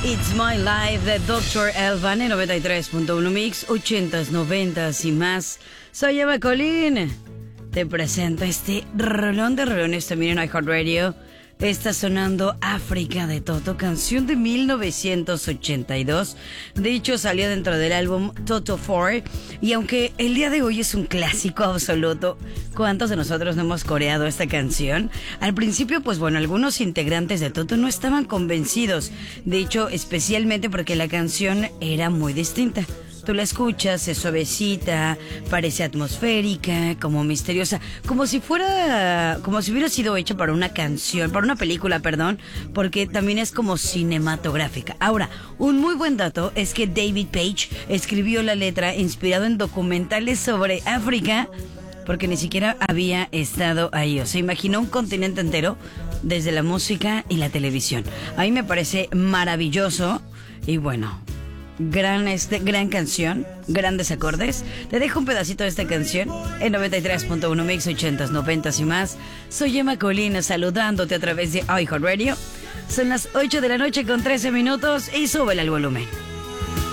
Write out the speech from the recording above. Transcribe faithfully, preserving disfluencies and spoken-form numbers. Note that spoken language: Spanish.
It's My Life de doctor Elvan en noventa y tres punto uno Mix, ochentas, noventas y más. Soy Eva Colín. Te presento este rolón de rolones también en iHeartRadio. Está sonando África de Toto, canción de mil novecientos ochenta y dos. De hecho, salió dentro del álbum Toto cuatro. Y aunque el día de hoy es un clásico absoluto, ¿cuántos de nosotros no hemos coreado esta canción? Al principio, pues bueno, algunos integrantes de Toto no estaban convencidos. De hecho, especialmente porque la canción era muy distinta. Tú la escuchas, es suavecita, parece atmosférica, como misteriosa, como si fuera, como si hubiera sido hecha para una canción, para una película, perdón, porque también es como cinematográfica. Ahora, un muy buen dato es que David Page escribió la letra inspirado en documentales sobre África, porque ni siquiera había estado ahí. O sea, imaginó un continente entero desde la música y la televisión. A mí me parece maravilloso y bueno... Gran, este, gran canción, grandes acordes. Te dejo un pedacito de esta canción en noventa y tres punto uno Mix, ochentas, noventas y más. Soy Emma Colina saludándote a través de iHeartRadio. Son las ocho de la noche con trece minutos y súbele al volumen.